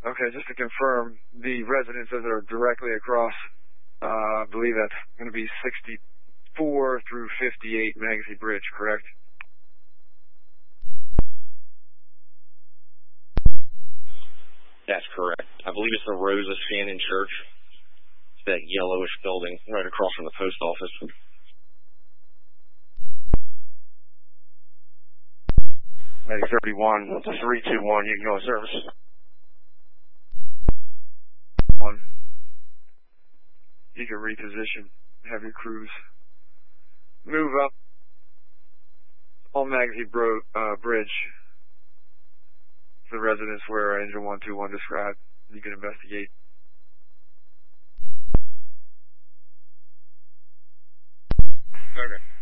Okay, just to confirm, the residences that are directly across, I believe that's going to be 64 through 58 Magacy Bridge, correct? That's correct. I believe it's the Rosa Shannon Church. It's that yellowish building right across from the post office. Medic 31, 321, you can go in service. 1. You can reposition, have your crews move up on Magacy Bridge to the residence where Engine 121 described. You can investigate. Okay.